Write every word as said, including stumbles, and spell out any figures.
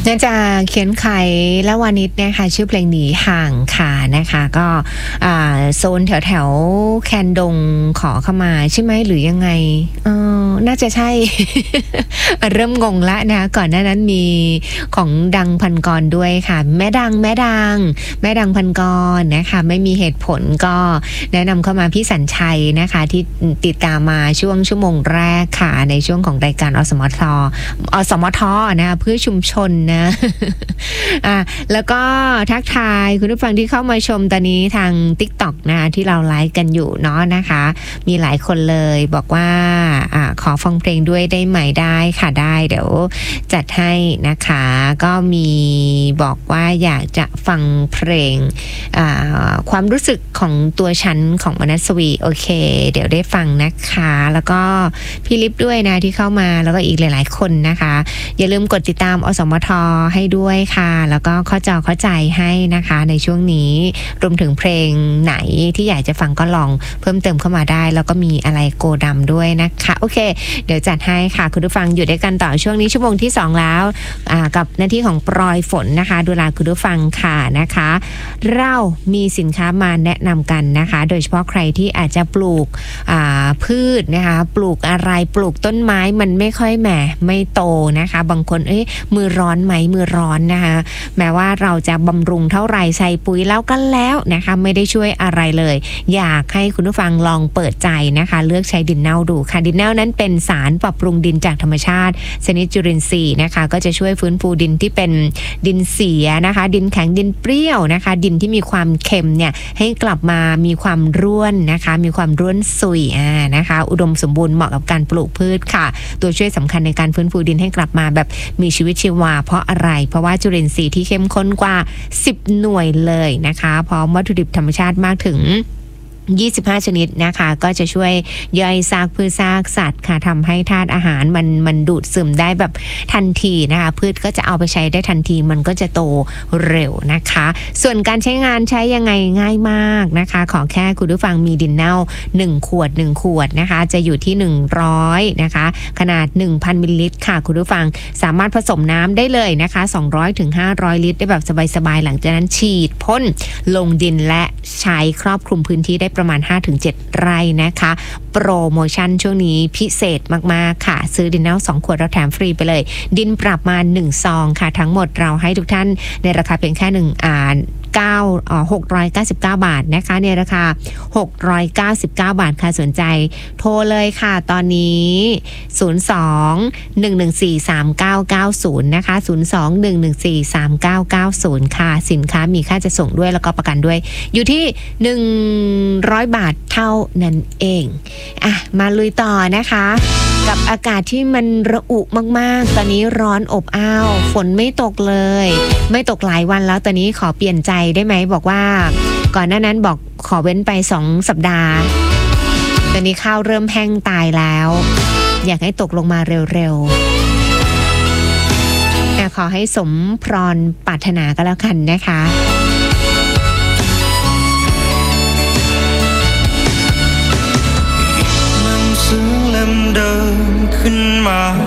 น่าจะเขียนไขและวานิชนะคะชื่อเพลงหนีห่างค่ะนะคะก็โซนแถวแถวแคนดงขอเข้ามาใช่ไหมหรือยังไงเออน่าจะใช่ เริ่มงงละนะก่อนหน้านั้นมีของดังพันกรด้วยค่ะแม่ดังแม่ดังแม่ดังพันกรนะคะไม่มีเหตุผลก็แนะนำเข้ามาพี่สัญชัยนะคะที่ติดตามมาช่วงชั่วโมงแรกค่ะในช่วงของรายการอสมทอสมทนะเพื่อชุมชนนะ อ่ะแล้วก็ทักทายคุณผู้ฟังที่เข้ามาชมตอนนี้ทาง TikTok นะที่เราไลฟ์กันอยู่เนาะนะคะมีหลายคนเลยบอกว่าอ่ะขอฟังเพลงด้วยได้ไหมได้ค่ะได้เดี๋ยวจัดให้นะคะก็มีบอกว่าอยากจะฟังเพลงอ่าความรู้สึกของตัวฉันของมนัสวีโอเคเดี๋ยวได้ฟังนะคะแล้วก็พี่ลิฟด้วยนะที่เข้ามาแล้วก็อีกหลายๆคนนะคะอย่าลืมกดติดตามอสมทให้ด้วยค่ะแล้วก็เข้าจอเข้าใจให้นะคะในช่วงนี้รวมถึงเพลงไหนที่อยากจะฟังก็ลองเพิ่มเติมเข้ามาได้แล้วก็มีอะไรโกดำด้วยนะคะโอเคเดี๋ยวจัดให้ค่ะคุณผู้ฟังอยู่ด้วยกันต่อช่วงนี้ชั่วโมงที่สองแล้วกับหน้าที่ของปลอยฝนนะคะดูแลคุณผู้ฟังค่ะนะคะเรามีสินค้ามาแนะนำกันนะคะโดยเฉพาะใครที่อาจจะปลูกพืชนะคะปลูกอะไรปลูกต้นไม้มันไม่ค่อยแหมไม่โตนะคะบางคนเอ้ยมือร้อนไหมมือร้อนนะคะแม้ว่าเราจะบำรุงเท่าไหร่ใส่ปุ๋ยแล้วก็แล้วนะคะไม่ได้ช่วยอะไรเลยอยากให้คุณผู้ฟังลองเปิดใจนะคะเลือกใช้ดินเน่าดูค่ะดินเน่านั้นเป็นสารปรับปรุงดินจากธรรมชาติชนิดจุลินทรีย์นะคะก็จะช่วยฟื้นฟูดินที่เป็นดินเสียนะคะดินแข็งดินเปรี้ยวนะคะดินที่มีความเค็มเนี่ยให้กลับมามีความร่วนนะคะมีความร่วนซุยอ่านะคะอุดมสมบูรณ์เหมาะกับการปลูกพืชค่ะตัวช่วยสำคัญในการฟื้นฟูดินให้กลับมาแบบมีชีวิตชีวาเพราะอะไรเพราะว่าจุลินทรีย์ที่เข้มข้นกว่าสิบหน่วยเลยนะคะพร้อมวัตถุดิบธรรมชาติมากถึงยี่สิบห้าชนิดนะคะก็จะช่วยย่อยซากพืชซากสัตว์ค่ะทำให้ธาตุอาหารมันมันดูดซึมได้แบบทันทีนะคะพืชก็จะเอาไปใช้ได้ทันทีมันก็จะโตเร็วนะคะส่วนการใช้งานใช้ยังไงง่ายมากนะคะขอแค่คุณผู้ฟังมีดินเน่าหนึ่งขวดหนึ่งขวดนะคะจะอยู่ที่หนึ่งร้อยนะคะขนาด หนึ่งพัน มิลลิลิตรค่ะคุณผู้ฟังสามารถผสมน้ำได้เลยนะคะสองร้อยถึงห้าร้อยลิตรได้แบบสบายๆหลังจากนั้นฉีดพ่นลงดินและใช้ครอบคลุมพื้นที่ได้ประมาณ ห้าถึงเจ็ด ไร่นะคะโปรโมชั่นช่วงนี้พิเศษมากๆค่ะซื้อดินเน่าสองขวดเราแถมฟรีไปเลยดินปรับมาหนึ่งซองค่ะทั้งหมดเราให้ทุกท่านในราคาเพียงแค่หนึ่งอ่าเก้าอ่อหกร้อยเก้าสิบเก้าบาทนะคะในราคาหกร้อยเก้าสิบเก้าบาทค่ะสนใจโทรเลยค่ะตอนนี้ศูนย์ สอง หนึ่ง หนึ่ง สี่ สาม เก้า เก้า ศูนย์นะคะศูนย์ สอง หนึ่ง หนึ่ง สี่ สาม เก้า เก้า ศูนย์ค่ะสินค้ามีค่าจะส่งด้วยแล้วก็ประกันด้วยอยู่ที่หนึ่งร้อยบาทเท่านั้นเองอ่ะมาลุยต่อนะคะกับอากาศที่มันระอุมากๆตอนนี้ร้อนอบอ้าวฝนไม่ตกเลยไม่ตกหลายวันแล้วตอนนี้ขอเปลี่ยนใจได้ไหมบอกว่าก่อนหน้านั้นบอกขอเว้นไปสองสัปดาห์ตอนนี้ข้าวเริ่มแห้งตายแล้วอยากให้ตกลงมาเร็วๆแต่ขอให้สมพรปรารถนาก็แล้วกันนะคะหนังสือเล่มเดิมขึ้นมา